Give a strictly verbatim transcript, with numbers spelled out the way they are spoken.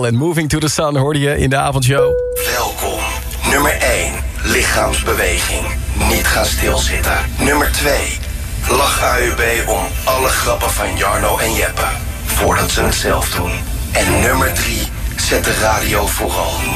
Adele en Moving to the Sun hoorde je in de avondshow. Welkom. Nummer één. Lichaamsbeweging. Niet gaan stilzitten. Nummer twee. Lach A U B om alle grappen van Jarno en Jeppe. Voordat ze het zelf doen. En nummer drie. Zet de radio vooral